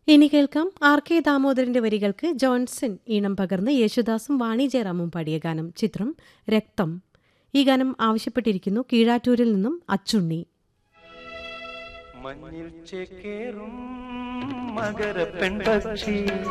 ഇനി കേൾക്കാം R K ദാമോദരന്റെ വരികൾക്ക് ജോൺസൺ ഈണം പകർന്ന് യേശുദാസും വാണി ജയറാമും പാടിയ ഗാനം. ചിത്രം രക്തം. ഈ ഗാനം ആവശ്യപ്പെട്ടിരിക്കുന്നു കീഴാറ്റൂരിൽ നിന്നും അച്ചുണ്ണി. മഞ്ഞിൽ ചേക്കേറും മകര പെൺപക്ഷി